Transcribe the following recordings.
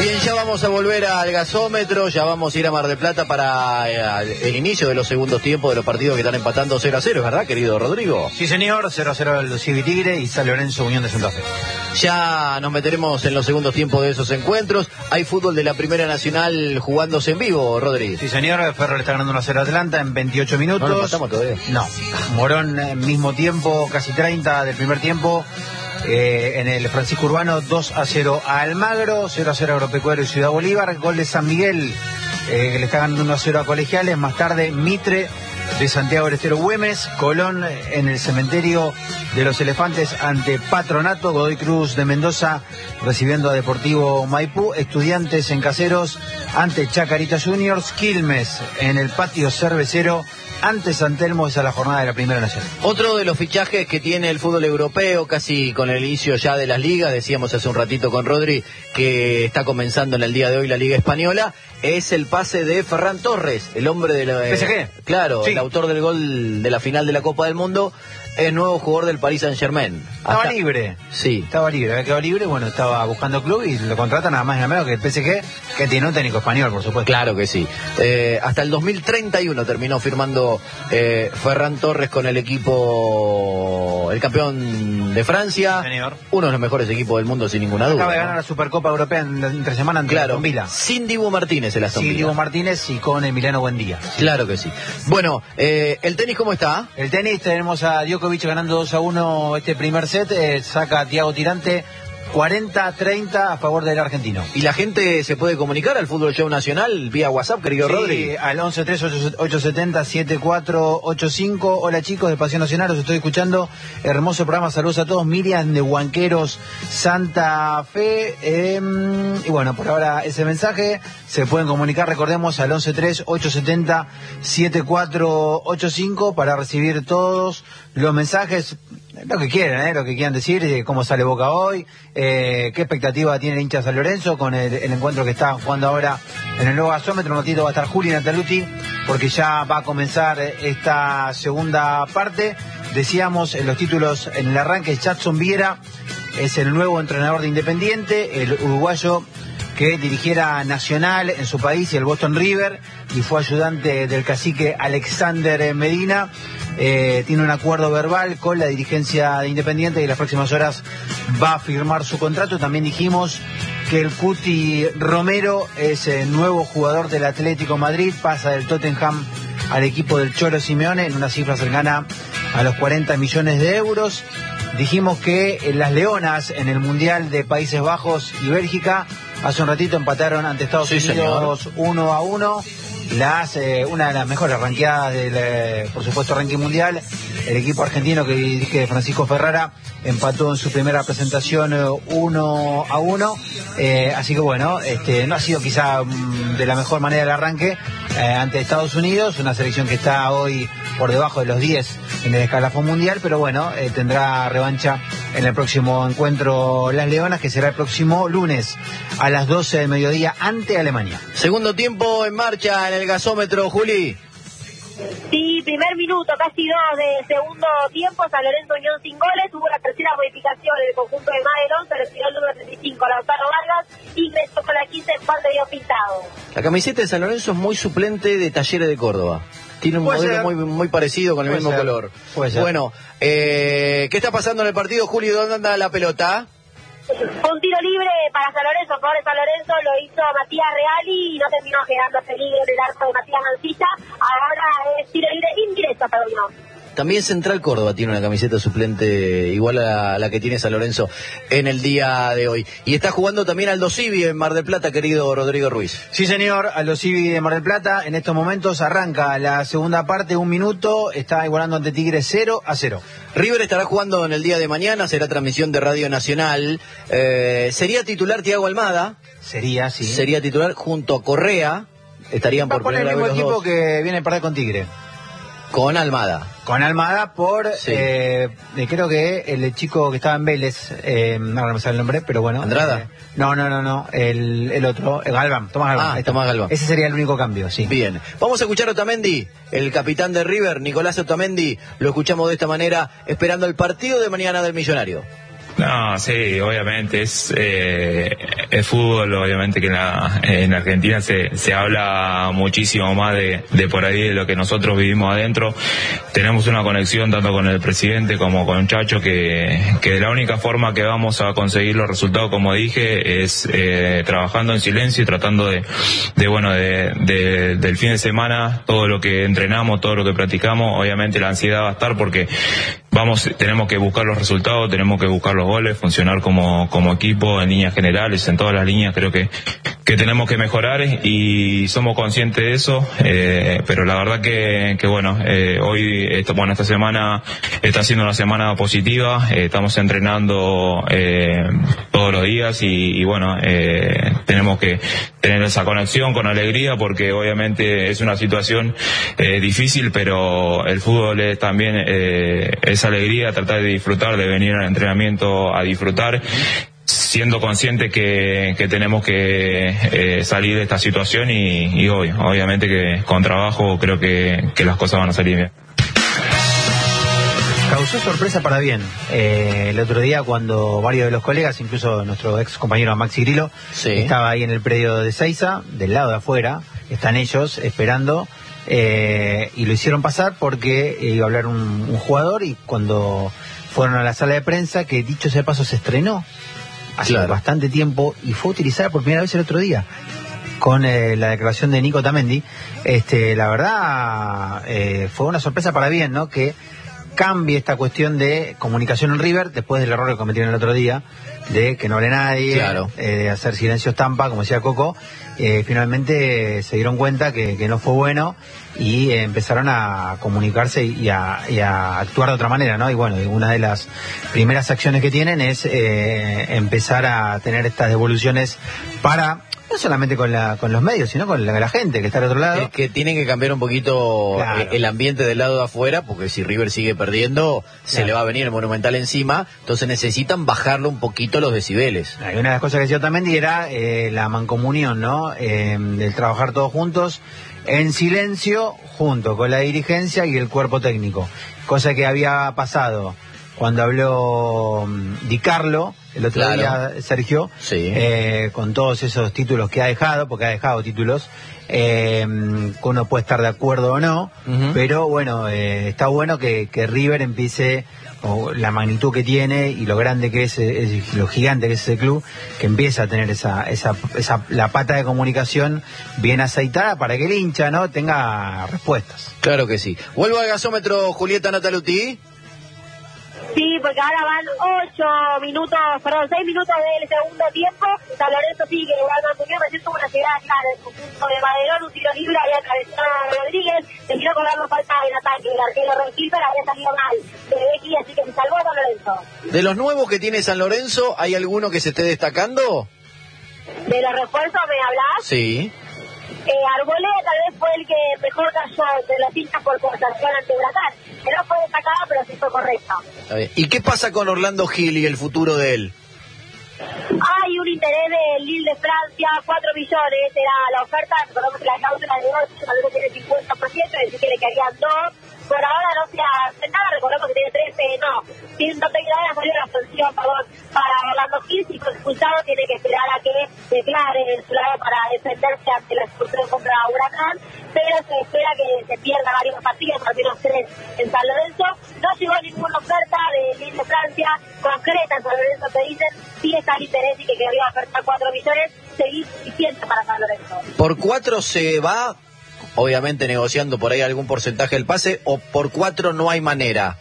Bien, ya vamos a volver al gasómetro, ya vamos a ir a Mar del Plata para el inicio de los segundos tiempos de los partidos que están empatando 0-0, ¿verdad, querido Rodrigo? Sí, señor, 0-0 el Civi Tigre y San Lorenzo Unión de Santa Fe. Ya nos meteremos en los segundos tiempos de esos encuentros. Hay fútbol de la Primera Nacional jugándose en vivo, Rodri. Sí, señor, Ferro le está ganando 1-0 a Atlanta en 28 minutos. No lo matamos todavía. No, Morón, mismo tiempo, casi 30 del primer tiempo. En el Francisco Urbano 2-0 a Almagro, 0-0 a Agropecuario y Ciudad Bolívar, gol de San Miguel, que le está ganando 1-0 a Colegiales, más tarde Mitre de Santiago del Estero Güemes, Colón en el Cementerio de los Elefantes ante Patronato, Godoy Cruz de Mendoza recibiendo a Deportivo Maipú, Estudiantes en Caseros ante Chacarita Juniors, Quilmes en el Patio Cervecero ante San Telmo. Esa es la jornada de la Primera Nacional. Otro de los fichajes que tiene el fútbol europeo, casi con el inicio ya de las ligas, decíamos hace un ratito con Rodri, que está comenzando en el día de hoy la Liga Española, es el pase de Ferran Torres, el hombre de la... PSG. Claro, sí. El autor del gol de la final de la Copa del Mundo, es nuevo jugador del Paris Saint-Germain. Estaba libre. Sí. Estaba libre, había quedado libre, bueno, estaba buscando club y lo contrata nada más y nada menos que el PSG, que tiene un técnico español, por supuesto. Claro que sí. Hasta el 2031 terminó firmando Ferran Torres con el equipo, el campeón de Francia. Señor. Uno de los mejores equipos del mundo, sin ninguna duda. Acaba de ganar la Supercopa Europea entre semana ante Aston Villa. Sin Dibu Martínez el Aston Villa. Sin Dibu Martínez y con Emiliano Buendía. Sí. Claro que sí. Bueno, ¿el tenis cómo está? El tenis, tenemos a Djokovic ganando 2-1 este primer set, saca a Thiago Tirante 40-30 a favor del argentino. ¿Y la gente se puede comunicar al Fútbol Show Nacional vía WhatsApp, querido Rodri? Sí, al 11-3-870-7485. Hola chicos de Pasión Nacional, los estoy escuchando. Hermoso programa, saludos a todos. Miriam de Huanqueros, Santa Fe. Y bueno, por ahora ese mensaje. Se pueden comunicar, recordemos, al 11-3-870-7485 para recibir todos los mensajes. Lo que quieran decir, cómo sale Boca hoy, qué expectativa tiene el hincha de San Lorenzo con el encuentro que está jugando ahora en el nuevo gasómetro. Un ratito va a estar Juli Nataluti, porque ya va a comenzar esta segunda parte. Decíamos en los títulos en el arranque, Jadson Viera es el nuevo entrenador de Independiente, el uruguayo que dirigiera Nacional en su país y el Boston River, y fue ayudante del cacique Alexander Medina. Tiene un acuerdo verbal con la dirigencia de Independiente y en las próximas horas va a firmar su contrato. También dijimos que el Cuti Romero es el nuevo jugador del Atlético Madrid, pasa del Tottenham al equipo del Cholo Simeone en una cifra cercana a los 40 millones de euros. Dijimos que las Leonas en el Mundial de Países Bajos y Bélgica hace un ratito empataron ante Estados Unidos 1-1. Una de las mejores ranqueadas del, por supuesto, ranking mundial. El equipo argentino que dirige Francisco Ferrara empató en su primera presentación 1-1. Así que bueno, no ha sido quizá de la mejor manera el arranque ante Estados Unidos, una selección que está hoy por debajo de los 10 en el escalafón mundial, pero bueno, tendrá revancha en el próximo encuentro Las Leonas, que será el próximo lunes a las 12 del mediodía ante Alemania. Segundo tiempo en marcha en el gasómetro, Juli. Sí, primer minuto, casi dos de segundo tiempo, San Lorenzo Unión sin goles. Hubo la tercera modificación en el conjunto de Madelón, se retiró el número 35, Lautaro Vargas, ingresó con la 15 en parte dio pintado. La camiseta de San Lorenzo es muy suplente de Talleres de Córdoba. Tiene un modelo muy parecido con el mismo color. Bueno, ¿qué está pasando en el partido, Juli? ¿Dónde anda la pelota? Un tiro libre para San Lorenzo, favor de San Lorenzo, lo hizo Matías Reali y no terminó quedando peligro en el arco de Matías Mancilla. Ahora es tiro libre indirecto, pero no. También Central Córdoba tiene una camiseta suplente igual a la que tiene San Lorenzo en el día de hoy. Y está jugando también Aldo Civi en Mar del Plata, querido Rodrigo Ruiz. Sí, señor, Aldo Civi de Mar del Plata. En estos momentos arranca la segunda parte, 1 minuto, está igualando ante Tigre 0-0. River estará jugando en el día de mañana, será transmisión de Radio Nacional. ¿Sería titular Thiago Almada? Sería, sí. Sería titular junto a Correa. Estarían por primera vez los dos. el mismo equipo que viene a perder con Tigre. Con Almada. Con Almada por, sí. Creo que el chico que estaba en Vélez, no me sale el nombre, pero bueno. ¿Andrada? No, el otro, Galván, Tomás Galván. Tomás Galván. Ese sería el único cambio, sí. Bien, vamos a escuchar a Otamendi, el capitán de River, Nicolás Otamendi, lo escuchamos de esta manera, esperando el partido de mañana del Millonario. No, sí, obviamente es fútbol, obviamente que en Argentina se habla muchísimo más de por ahí de lo que nosotros vivimos adentro. Tenemos una conexión tanto con el presidente como con Chacho que la única forma que vamos a conseguir los resultados, como dije, es trabajando en silencio y tratando del fin de semana, todo lo que entrenamos, todo lo que practicamos. Obviamente la ansiedad va a estar porque tenemos que buscar los resultados, tenemos que buscar los goles, funcionar como equipo en líneas generales, en todas las líneas creo que tenemos que mejorar y somos conscientes de eso, pero la verdad que hoy, esta semana está siendo una semana positiva, estamos entrenando todos los días y tenemos que tener esa conexión con alegría porque obviamente es una situación difícil, pero el fútbol es también esa alegría, tratar de disfrutar, de venir al entrenamiento a disfrutar, siendo consciente que tenemos que salir de esta situación y obviamente que con trabajo creo que las cosas van a salir bien. Causó sorpresa para bien. El otro día cuando varios de los colegas, incluso nuestro ex compañero Maxi Grillo, estaba ahí en el predio de Ezeiza, del lado de afuera, están ellos esperando, y lo hicieron pasar porque iba a hablar un jugador, y cuando fueron a la sala de prensa, que dicho sea de paso se estrenó hace bastante tiempo y fue utilizada por primera vez el otro día con la declaración de Nico Otamendi. La verdad fue una sorpresa para bien, ¿no? Que cambie esta cuestión de comunicación en River después del error que cometieron el otro día de que no hable nadie, de hacer silencio estampa, como decía Coco. Finalmente se dieron cuenta que no fue bueno y empezaron a comunicarse y a actuar de otra manera, ¿no? Y bueno, una de las primeras acciones que tienen es empezar a tener estas devoluciones para, no solamente con los medios, sino con la gente que está al otro lado. Es que tienen que cambiar un poquito el ambiente del lado de afuera, porque si River sigue perdiendo, se le va a venir el Monumental encima, entonces necesitan bajarle un poquito los decibeles. Hay una de las cosas que decía Otamendi era la mancomunión, ¿no? Del trabajar todos juntos, en silencio, junto con la dirigencia y el cuerpo técnico. Cosa que había pasado cuando habló Di Carlo el otro día, Sergio, con todos esos títulos que ha dejado, porque ha dejado títulos, que uno puede estar de acuerdo o no, pero bueno, está bueno que River empiece, o la magnitud que tiene y lo grande que es lo gigante que es ese club, que empieza a tener la pata de comunicación bien aceitada para que el hincha, ¿no?, tenga respuestas. Claro que sí. Vuelvo al gasómetro, Julieta Nataluti. Sí, porque ahora van 6 minutos del segundo tiempo. San Lorenzo sigue jugando a Muñoz, recién tuvo una llegada clara el conjunto de Maderón, un tiro libre, había atravesado a Rodríguez, se tiró con darlo falta en ataque, el arquero Ron había salido mal de Becky, así que se salvó San Lorenzo. De los nuevos que tiene San Lorenzo, ¿hay alguno que se esté destacando? ¿De los refuerzos me hablás? Sí. Arboleda tal vez fue el que mejor cayó de los hinchas por conversación ante Huracán. Que no fue destacado, pero sí fue correcto. ¿Y qué pasa con Orlando Gil y el futuro de él? Hay un interés del Lille de Francia, 4 millones era la oferta. Recordemos que la cláusula de 8, tal vez tiene 50%, es decir, que le quedarían 2. Por ahora no se hace nada, recordemos que tiene 13, no. No te queda salir la sanción, para Orlando Gil. Si fue expulsado, tiene que esperar a que declare en su lado para defenderse ante la expulsión contra Huracán. Pero se espera que se pierda varios partidos, al menos 3 en San Lorenzo. No llegó ninguna oferta de Lille de Francia concreta en San Lorenzo, te dicen, sí está el interés y que quería ofertar 4 millones, seguir suficiente para San Lorenzo. ¿Por 4 se va, obviamente negociando por ahí algún porcentaje del pase, o por 4 no hay manera?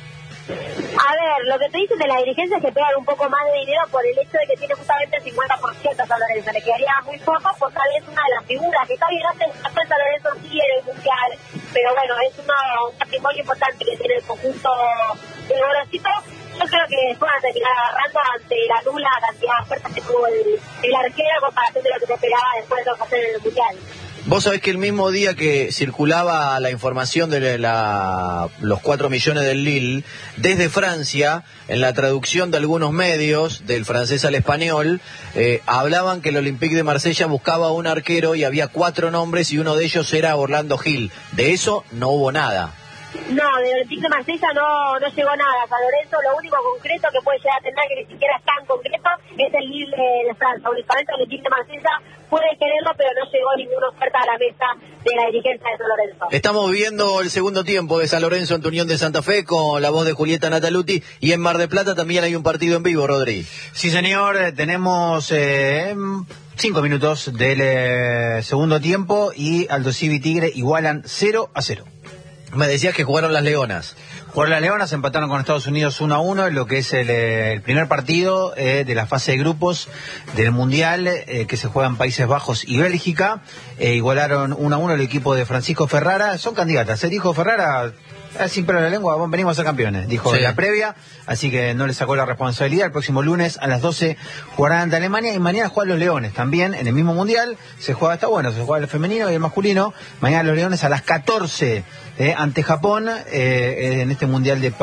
A ver, lo que te dicen de la dirigencia es que pegan un poco más de dinero por el hecho de que tiene justamente el 50% a San Lorenzo. Le quedaría muy poco, por tal vez una de las figuras que está bien, hasta San Lorenzo sí en el mundial, pero bueno, es un patrimonio importante que tiene el conjunto de Gorosito. Yo creo que van a terminar agarrando ante la nula cantidad de ofertas que tuvo el arquero en comparación de lo que se esperaba después de lo que hacer en el mundial. Vos sabés que el mismo día que circulaba la información de los 4 millones del Lille, desde Francia, en la traducción de algunos medios, del francés al español, hablaban que el Olympique de Marsella buscaba un arquero y había 4 nombres y uno de ellos era Orlando Gil. De eso no hubo nada. No, de Olympique de Marsella no llegó nada. San Lorenzo, lo único concreto que puede llegar a tener, que ni siquiera es tan concreto, es el Lille de Francia. Únicamente Olympique de Marsella puede quererlo, pero no llegó ninguna oferta a la mesa de la dirigencia de San Lorenzo. Estamos viendo el segundo tiempo de San Lorenzo ante Unión de Santa Fe con la voz de Julieta Nataluti, y en Mar del Plata también hay un partido en vivo, Rodri. Sí, señor, tenemos 5 minutos del segundo tiempo y Aldo Civi Tigre igualan 0-0. Me decías que jugaron las Leonas. Jugaron las Leonas, empataron con Estados Unidos 1-1 en lo que es el primer partido de la fase de grupos del Mundial que se juega en Países Bajos y Bélgica. Igualaron 1-1 el equipo de Francisco Ferrara. Son candidatas, dijo Ferrara, sin pelo en la lengua, venimos a ser campeones, dijo en la previa, así que no le sacó la responsabilidad. El próximo lunes a las 12 jugarán ante Alemania y mañana juegan los Leones también en el mismo Mundial. Se juega, está bueno, se juega el femenino y el masculino. Mañana los Leones a las 14 ante Japón en este Mundial que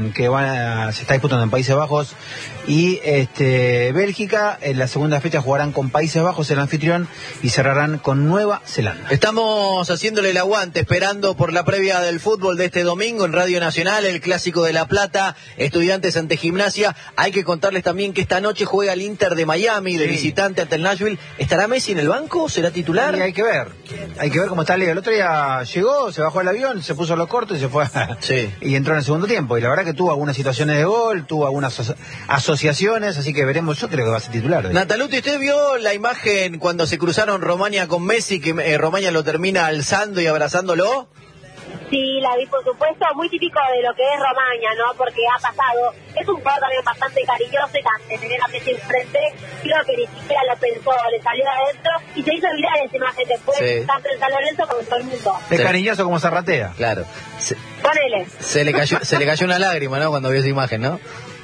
se está disputando en Países Bajos y Bélgica. En la segunda fecha jugarán con Países Bajos, el anfitrión, y cerrarán con Nueva Zelanda. Estamos haciéndole el aguante, esperando por la previa del fútbol de este domingo en Radio Nacional, el Clásico de La Plata, Estudiantes ante Gimnasia. Hay que contarles también que esta noche juega el Inter de Miami, de visitante ante el Nashville. ¿Estará Messi en el banco? ¿Será titular? Y hay que ver cómo está Leo. El otro día llegó, se bajó del avión, se puso los cortos y se fue y entró en el segundo tiempo. Y la verdad que tuvo algunas situaciones de gol, tuvo algunas asociaciones, así que veremos. Yo creo que va a ser titular. Nataluti, ¿usted vio la imagen cuando se cruzaron Romaña con Messi, que Romaña lo termina alzando y abrazándolo? Sí, la vi, por supuesto, muy típico de lo que es Romaña, ¿no? Porque ha pasado, es un jugador también bastante cariñoso, y antes de tener a Messi enfrente, creo que ni siquiera lo pensó, le salió de adentro y se hizo viral esa imagen después, tanto en San Lorenzo como en todo el mundo. Es cariñoso como Zarratea. Claro. Ponele. Se le cayó una lágrima, ¿no? Cuando vio esa imagen, ¿no?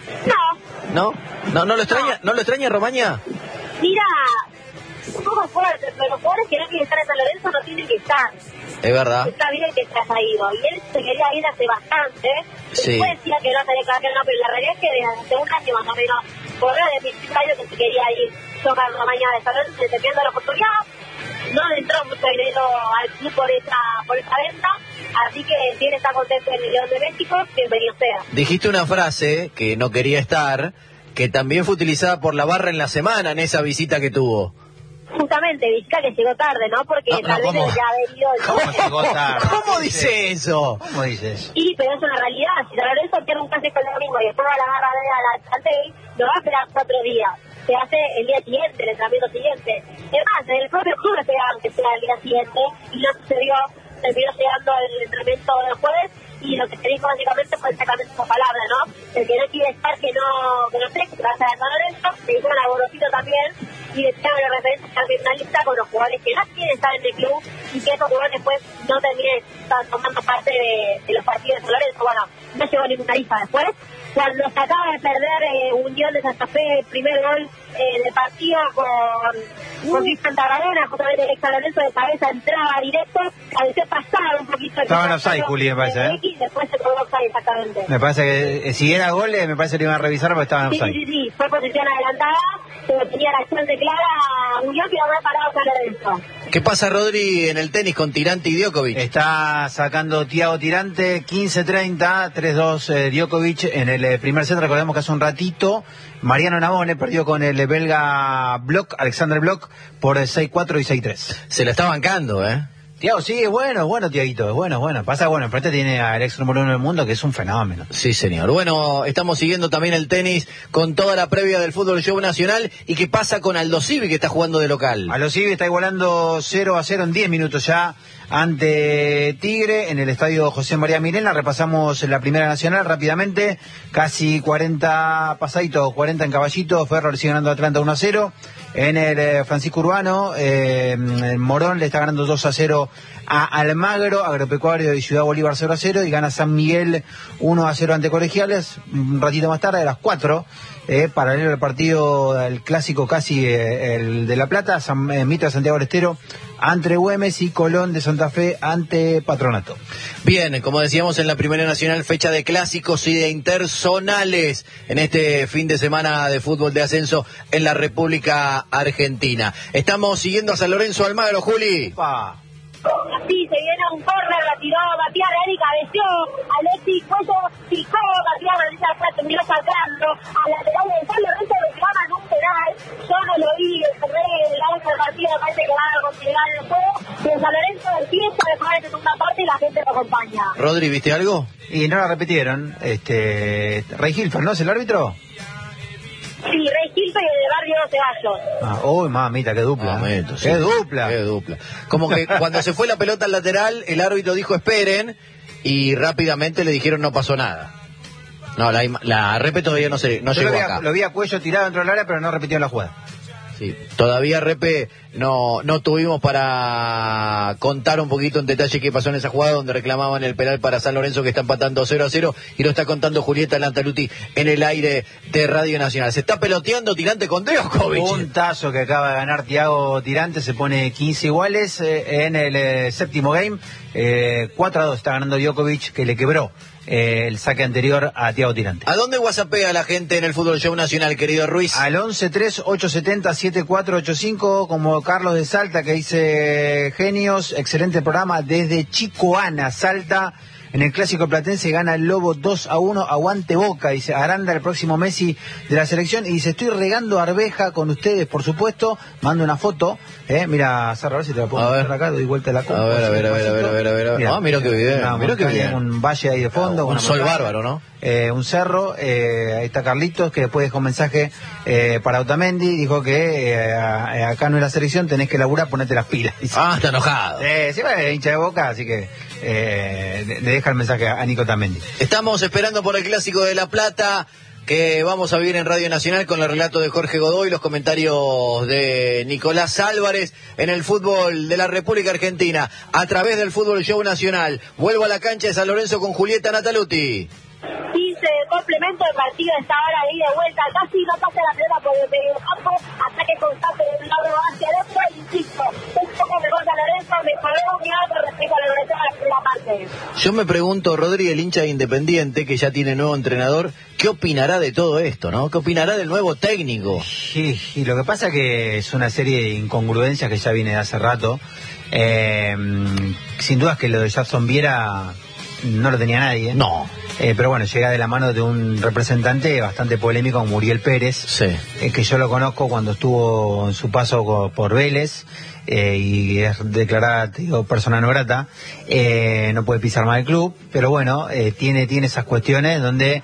¿No lo extraña? ¿No lo extraña Romaña? Mira, un poco fuerte, pero los jugadores que no quieren estar en San Lorenzo no tienen que estar. Es verdad. Está bien que se haya ido, y él se quería ir hace bastante. Después decía que no se había quedado, pero la realidad es que desde un año más o menos, por de principio año que se quería ir tocar la mañana de San Lorenzo, se pidiendo la oportunidad. No le entró mucho dinero al club por esa venta, así que si él está contento en el León de México, bienvenido sea. Dijiste una frase que no quería estar, que también fue utilizada por la barra en la semana en esa visita que tuvo. Justamente, visita que llegó tarde, ¿no? Porque tal vez ya ha venido el... ¿Cómo llegó tarde? ¿Cómo dice eso? ¿Cómo dice eso? Sí, pero es una realidad. Si San Lorenzo tiene un clásico el domingo y después va a la barra de la Chantel, no va a esperar 4 días. Se hace el día siguiente, el entrenamiento siguiente. Es más, el propio club esperaban que sea el día siguiente y no sucedió. Terminó llegando el entrenamiento del jueves y lo que se dijo básicamente fue exactamente esa palabra, ¿no? El que no quiere estar, que no sé, que va a ser a San Lorenzo. Se dijeron a Borosito también y decían los referentes también una lista con los jugadores que no quieren estar en el club y que esos jugadores después no terminen tomando parte de los partidos de San Lorenzo. Bueno, no llegó ninguna lista después. Cuando se acaba de perder Unión de Santa Fe, el primer gol del partido con Cristian Tarragona, justamente el San Lorenzo de cabeza entraba directo, pareció pasar un poquito. Estaba en offside, Juli, me parece. Después se quedó offside, exactamente. Me parece que si era gol, me parece que lo iban a revisar porque estaba en offside. Sí, fue posición adelantada, pero tenía la acción de clara Unión, pero no ha parado San Lorenzo. ¿Qué pasa, Rodri, en el tenis con Tirante y Djokovic? Está sacando Thiago Tirante, 15-30, 3-2 Djokovic en el primer set. Recordemos que hace un ratito Mariano Navone perdió con el belga Alexander Bloch por 6-4 y 6-3. Se la está bancando, ¿eh? Thiago, sí, es bueno, Thiaguito, es bueno. Pasa, pero este tiene al ex número 1 del mundo, que es un fenómeno. Sí, señor. Bueno, estamos siguiendo también el tenis con toda la previa del Fútbol Show Nacional. ¿Y qué pasa con Aldo Civi, que está jugando de local? Aldo Civi está igualando 0-0 en 10 minutos ya ante Tigre en el estadio José María Milena. Repasamos la Primera Nacional rápidamente. Casi 40 pasaditos, 40 en Caballito. Ferro le sigue ganando a Atlanta 1-0. En el Francisco Urbano, Morón le está ganando 2-0 a Almagro, Agropecuario y Ciudad Bolívar 0-0, y gana San Miguel 1-0 ante Colegiales. Un ratito más tarde, a las 4, paralelo al partido del clásico casi el de La Plata, Mitra Santiago del Estero ante Güemes y Colón de Santa Fe ante Patronato. Bien, como decíamos en la Primera Nacional, fecha de clásicos y de interzonales en este fin de semana de fútbol de ascenso en la República Argentina. Estamos siguiendo a San Lorenzo Almagro, Juli. ¡Opa! Sí, se viene un córner, la tiró Matías Real y cabeció. Alexis Cuello picó, Matías Real ya terminó sacando. Al lateral de San Lorenzo reclaman un penal. Yo no lo vi, el auge del partido parece que van a continuar el juego. Pero San Lorenzo empieza a dejar en segunda parte y la gente lo acompaña. Rodri, ¿viste algo? Y no la repitieron. Ray Hilfer, ¿no es el árbitro? Sí, Rey Hilfer y el de Barrio Ceballos. Uy, mamita, qué dupla. Momento, sí. Qué dupla. Qué dupla. Como que cuando se fue la pelota al lateral, el árbitro dijo esperen y rápidamente le dijeron no pasó nada. No, la Repe todavía no llegó acá. Lo vi a Cuello tirado dentro del área, pero no repitió la jugada. Sí, todavía Repe no tuvimos para contar un poquito en detalle qué pasó en esa jugada donde reclamaban el penal para San Lorenzo, que está empatando 0-0 y lo está contando Julieta Lantaluti en el aire de Radio Nacional. Se está peloteando Tirante con Djokovic. Puntazo que acaba de ganar Thiago Tirante, se pone 15 iguales en el séptimo game. 4-2 está ganando Djokovic, que le quebró el saque anterior a Thiago Tirante. ¿A dónde whatsappea la gente en el Fútbol Show Nacional, querido Ruiz? Al 11-3-870-7485, como Carlos de Salta, que dice: genios, excelente programa desde Chicoana, Salta. En el Clásico Platense gana el Lobo 2-1, aguante Boca, dice Aranda, el próximo Messi de la selección. Y dice: estoy regando arveja con ustedes, por supuesto. Mando una foto, mira, Sarra, a ver si te la puedo mostrar acá, doy vuelta a la compu. A ver. Mira, Mira qué bien, mira qué bien. Un valle ahí de fondo. Un sol bárbaro, ¿no? Un cerro, ahí está Carlitos, que después dejó un mensaje para Otamendi, dijo que acá no es la selección, tenés que laburar, ponete las pilas. Dice. Está enojado. Sí, hincha de Boca, así que le deja el mensaje a Nico Otamendi. Estamos esperando por el Clásico de La Plata, que vamos a vivir en Radio Nacional con el relato de Jorge Godoy, los comentarios de Nicolás Álvarez en el fútbol de la República Argentina, a través del Fútbol Show Nacional. Vuelvo a la cancha de San Lorenzo con Julieta Lantaluti. 15 complemento del partido, está ahora de ida y vuelta, casi no pasa la pelota por el medio campo, ataque constante de un lado hacia el otro, insisto, un poco mejor San Lorenzo, mejoró un lado respecto a la Lorenzo en la primera parte. Yo me pregunto, Rodri, el hincha de Independiente, que ya tiene nuevo entrenador, ¿qué opinará de todo esto, no? ¿Qué opinará del nuevo técnico? Sí, y lo que pasa que es una serie de incongruencias que ya viene de hace rato. Sin duda es que lo de Jackson Viera no lo tenía nadie. No. Pero bueno, llega de la mano de un representante bastante polémico, Muriel Pérez, Sí. Que yo lo conozco cuando estuvo en su paso por Vélez, y es declarada, persona no grata, no puede pisar más el club, pero bueno, tiene esas cuestiones donde,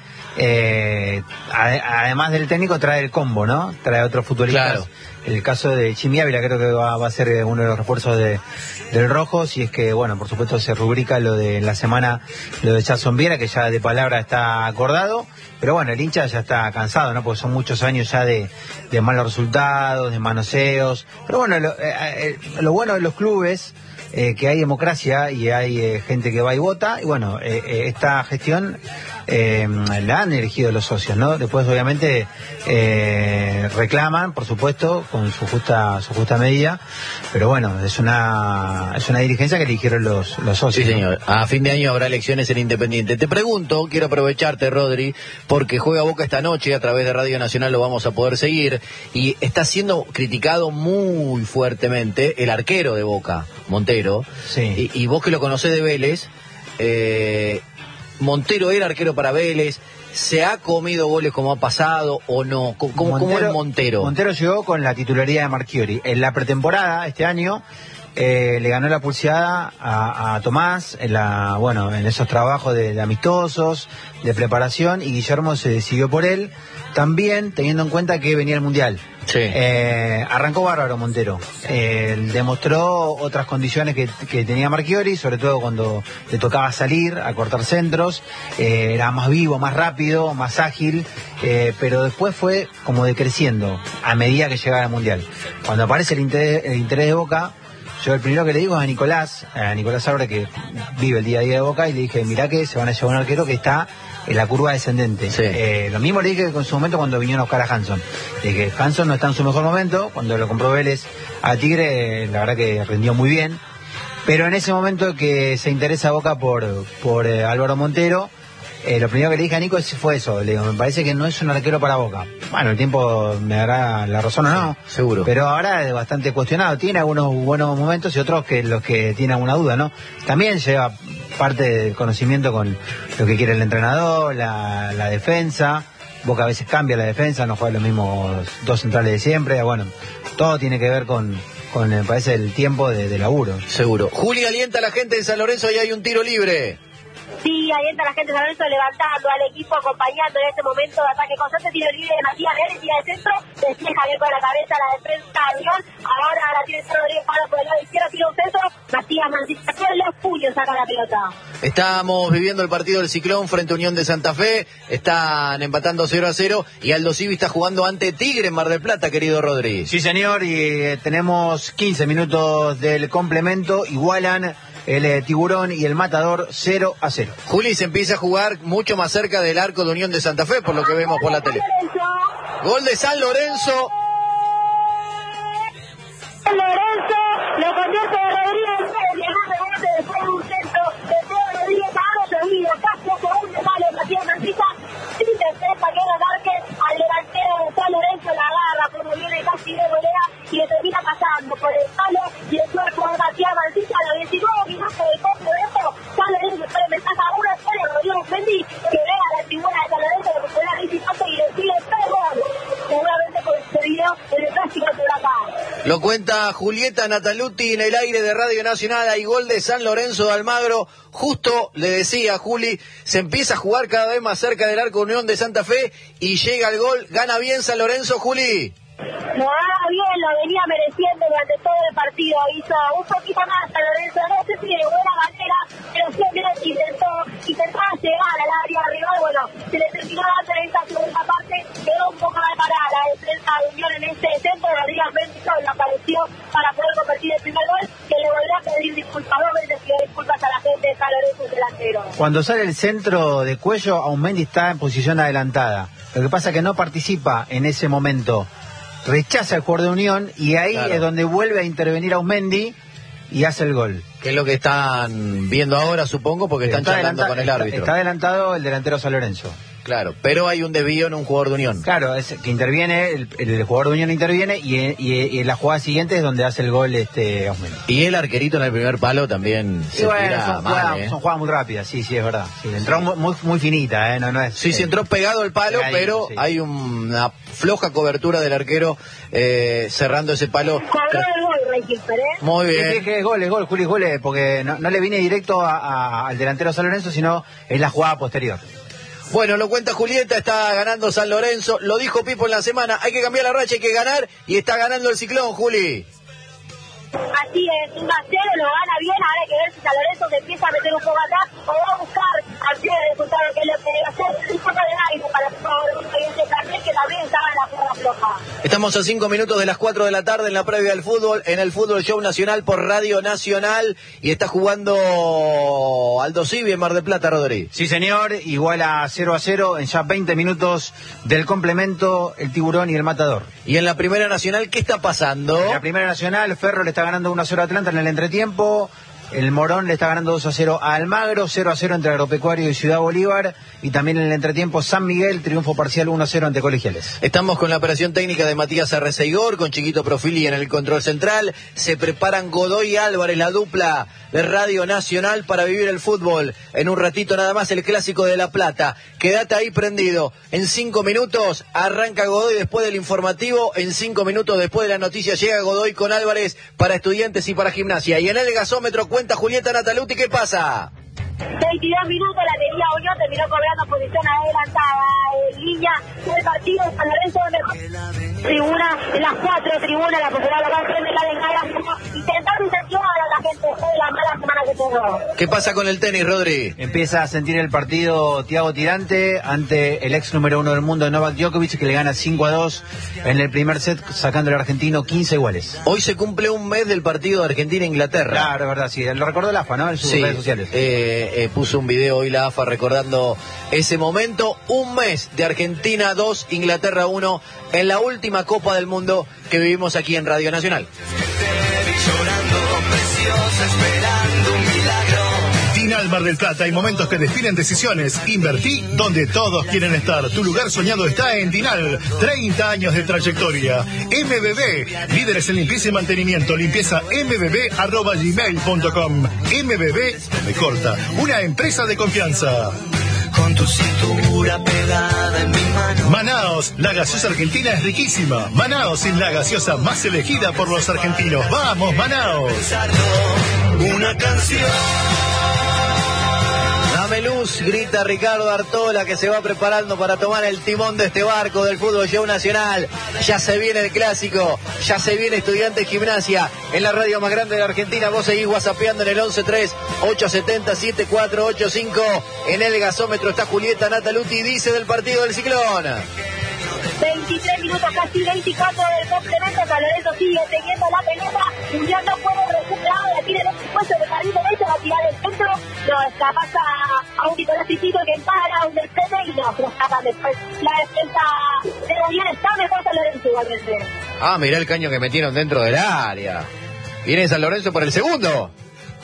además del técnico, trae el combo, ¿no? Trae otros futbolistas. Claro. El caso de Chimi Ávila creo que va a ser uno de los refuerzos del Rojo, si es que, bueno, por supuesto se rubrica lo de la semana, lo de Jackson Viera, que ya de palabra está acordado, pero bueno, el hincha ya está cansado, ¿no? Porque son muchos años ya de malos resultados, de manoseos, pero bueno, lo bueno de los clubes, que hay democracia y hay gente que va y vota, y bueno, esta gestión la han elegido los socios, ¿no? Después obviamente reclaman, por supuesto, con su justa medida, pero bueno, es una dirigencia que eligieron los socios. Sí, señor. ¿No? A fin de año habrá elecciones en Independiente. Te pregunto, quiero aprovecharte, Rodri, porque juega Boca esta noche, a través de Radio Nacional lo vamos a poder seguir, y está siendo criticado muy fuertemente el arquero de Boca, Montero. Sí. Y vos que lo conocés de Vélez, Montero era arquero para Vélez, ¿se ha comido goles como ha pasado o no? ¿Cómo es Montero? Montero llegó con la titularidad de Marchiori. En la pretemporada, este año, le ganó la pulseada a Tomás en esos trabajos de amistosos, de preparación, y Guillermo se decidió por él, también teniendo en cuenta que venía el Mundial. Sí. Arrancó bárbaro Montero, demostró otras condiciones que tenía Marchiori, sobre todo cuando le tocaba salir a cortar centros, era más vivo, más rápido, más ágil, pero después fue como decreciendo a medida que llegaba el Mundial. Cuando aparece el interés de Boca, yo el primero que le digo es a Nicolás Álvarez, que vive el día a día de Boca, y le dije, mirá que se van a llevar un arquero que está en la curva descendente. Sí. Lo mismo le dije en su momento cuando vinieron a buscar a Hanson. Le dije, Hanson no está en su mejor momento, cuando lo compró Vélez a Tigre, la verdad que rindió muy bien, pero en ese momento que se interesa Boca por Álvaro Montero, lo primero que le dije a Nico fue eso. Le digo, me parece que no es un arquero para Boca. Bueno, el tiempo me dará la razón o no. Seguro. Pero ahora es bastante cuestionado. Tiene algunos buenos momentos y otros que los que tienen alguna duda, ¿no? También lleva parte del conocimiento con lo que quiere el entrenador, la defensa. Boca a veces cambia la defensa, no juega los mismos dos centrales de siempre. Bueno, todo tiene que ver con me parece, el tiempo de laburo. Seguro. Juli, alienta a la gente de San Lorenzo y hay un tiro libre. Sí, ahí está la gente de San Lorenzo levantando al equipo, acompañando en este momento de ataque constante, tiro libre de Matías Vélez, tira de centro, despeja bien con la cabeza la defensa de Unión, ahora la tiene Rodríguez para por el lado izquierdo, tira un centro, Matías Mancilla con los puños saca la pelota. Estamos viviendo el partido del Ciclón frente a Unión de Santa Fe, están empatando 0-0 y Aldo Civi está jugando ante Tigre en Mar del Plata, querido Rodri. Sí, señor, y tenemos 15 minutos del complemento, igualan el Tiburón y el Matador 0-0. Juli, se empieza a jugar mucho más cerca del arco de Unión de Santa Fe, por lo que vemos por la tele. Gol de San Lorenzo. San Lorenzo lo convierte de Rodríguez, rebote después de un centro de Pedro Rodríguez a Aro Seguido, casi a segundo palo, Matías Mancilla, sin defensa que era Márquez, al delantero de San Lorenzo la agarra, como viene casi de volea y le termina pasando por el palo y el cuerpo de Matías Mancilla a los 19 minutos del complemento. San Lorenzo trae ventaja a 1-0, Rodrigo Mendy, que ve a la tribuna de San Lorenzo de popular visitante y le sigue 3 goles, seguramente concedido en el clásico de Huracán. Lo cuenta Julieta Nataluti en el aire de Radio Nacional. Hay gol de San Lorenzo de Almagro. Justo le decía Juli, se empieza a jugar cada vez más cerca del arco Unión de Santa Fe y llega el gol. Gana bien San Lorenzo, Juli. Lo haga bien, lo venía mereciendo durante todo el partido. Hizo un poquito más San Lorenzo, no sé si de buena manera, pero siempre intentaba llegar al área rival. Bueno, se le terminó dando en esta segunda parte, quedó un poco mal parada la defensa de Unión en este centro. Rodríguez Mendy apareció para poder convertir el primer gol, que le volvió a pedir disculpas. 2 veces pidió disculpas a la gente de San Lorenzo, el delantero. Cuando sale el centro de Cuello, Aumendi está en posición adelantada. Lo que pasa es que no participa en ese momento. Rechaza el jugador de Unión y ahí es donde vuelve a intervenir Aumendi y hace el gol. Que es lo que están viendo ahora, supongo, porque están charlando con el árbitro. Está adelantado el delantero San Lorenzo. Claro, pero hay un desvío en un jugador de Unión. Claro, es que interviene, el jugador de Unión interviene y en la jugada siguiente es donde hace el gol Aumendi. Y el arquerito en el primer palo también se tira mal, son jugadas muy rápidas, sí, es verdad. Sí, entró muy finita, no es. Sí, entró pegado el palo, pero hay una floja cobertura del arquero cerrando ese palo. Cobró el gol, Reykjavik, Muy bien. Es gol, Juli, porque no le viene directo al delantero San Lorenzo, sino es la jugada posterior. Bueno, lo cuenta Julieta, está ganando San Lorenzo, lo dijo Pipo en la semana, hay que cambiar la racha, hay que ganar, y está ganando el Ciclón, Juli. Así es, 1-0, lo gana bien, ahora hay que ver si San Lorenzo se empieza a meter un poco atrás o va a buscar ampliar el resultado, que es lo que debe hacer, un poco de aire para el jugador de Carmen, que también estaba en la cuerda floja. Estamos a 5 minutos de las 4 de la tarde en la previa del fútbol, en el Fútbol Show Nacional por Radio Nacional, y está jugando Aldo Civi en Mar del Plata, Rodri. Sí, señor, igual a 0-0 en ya 20 minutos del complemento, el Tiburón y el Matador. Y en la Primera Nacional, ¿qué está pasando? En la Primera Nacional, Ferro le está ganando 1-0 a Atlanta en el entretiempo. El Morón le está ganando 2-0 a Almagro, 0-0 entre Agropecuario y Ciudad Bolívar. Y también en el entretiempo San Miguel, triunfo parcial 1-0 ante Colegiales. Estamos con la operación técnica de Matías Arreceigor, con Chiquito Profili en el control central. Se preparan Godoy y Álvarez, la dupla de Radio Nacional, para vivir el fútbol. En un ratito nada más el Clásico de La Plata. Quédate ahí prendido. En 5 minutos arranca Godoy después del informativo. En 5 minutos después de la noticia llega Godoy con Álvarez para Estudiantes y para Gimnasia. Y en el gasómetro cuenta Julieta Nataluti, ¿qué pasa? 22 minutos, la tenía Unión, terminó cobrando posición adelantada en línea del partido. San Lorenzo mejor tribuna, en las 4 tribunas, la posibilidad local frente a la de intentando incentivar a la gente de la mala semana que tuvo. ¿Qué pasa con el tenis, Rodri? Empieza a sentir el partido Thiago Tirante ante el ex número 1 del mundo, Novak Djokovic, que le gana 5-2 en el primer set, sacando al argentino 15 iguales. Hoy se cumple un mes del partido de Argentina-Inglaterra. Claro, es verdad, sí. Lo recordó el AFA, ¿no? En sus redes sociales. Puso un video hoy la AFA recordando ese momento. Un mes de Argentina 2, Inglaterra 1 en la última Copa del Mundo que vivimos aquí en Radio Nacional. Terminal Mar del Plata y momentos que definen decisiones. Invertí donde todos quieren estar. Tu lugar soñado está en Dinal. 30 años de trayectoria. MBB, líderes en limpieza y mantenimiento. Limpieza mbb@gmail.com. MBB me corta. Una empresa de confianza. Con tu cintura pegada en mi mano. Manaos, la gaseosa argentina es riquísima. Manaos es la gaseosa más elegida por los argentinos. ¡Vamos, Manaos! Una canción. Dame luz, grita Ricardo Artola, que se va preparando para tomar el timón de este barco del fútbol show nacional. Ya se viene el clásico, ya se viene Estudiantes Gimnasia. En la radio más grande de la Argentina, vos seguís whatsappeando en el 11-3-870-7485. En el gasómetro está Julieta Nataluti, dice del partido del Ciclón. 23 minutos, casi 24 del complemento. San Lorenzo sigue teniendo la pelota. Unión no puede recuperar, la tira en el puesto de carril derecho, la tira del centro. No, pasa a un Nicolás Cicito que para un despeje y no, se escapa después. La defensa de la Unión está mejor San Lorenzo igualmente. Ah, mirá el caño que metieron dentro del área. Viene San Lorenzo por el segundo.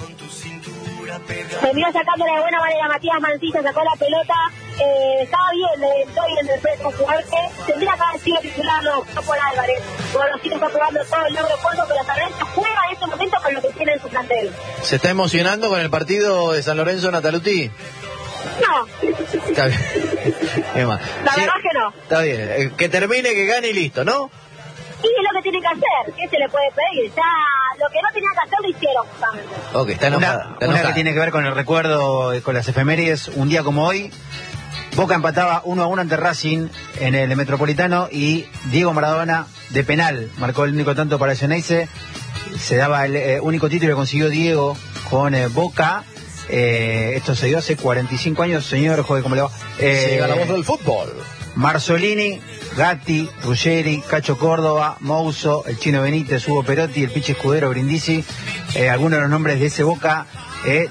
Terminó sacándole de buena manera Matías Mancilla, sacó la pelota. Estaba bien, estoy en el frente jugador que tendría que haber sido titular, no por Álvarez. Bueno, los chicos están probando todo el logro corto, pero San Lorenzo juega en este momento con lo que tiene en su plantel. ¿Se está emocionando con el partido de San Lorenzo, Nataluti? No. Está bien. La verdad que no. Está bien, que termine, que gane y listo, ¿no? Y es lo que tiene que hacer, ¿qué se le puede pedir? Ya lo que no tenía que hacer lo hicieron justamente. Ok, está enojada. Una que tiene que ver con el recuerdo, con las efemérides. Un día como hoy, Boca empataba 1-1 ante Racing en el Metropolitano y Diego Maradona de penal marcó el único tanto para Xeneize. Se daba el único título que consiguió Diego con Boca. Esto se dio hace 45 años, señor, joder, ¿cómo le va? Llega la voz del fútbol. Marzolini, Gatti, Ruggeri, Cacho Córdoba, Mouso, el Chino Benítez, Hugo Perotti, el Pichi Escudero, Brindisi, algunos de los nombres de ese Boca